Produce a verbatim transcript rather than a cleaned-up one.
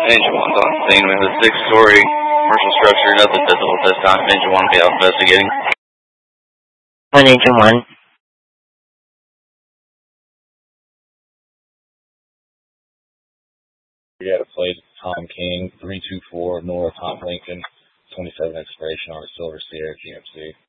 Ninja One's on scene. We have a six-story commercial structure, nothing visible at this time. Ninja One will be out investigating. One Ninja One. We had a plate Tom King, three two four North Hot Lincoln, twenty-seven expiration on a Silver Sierra G M C.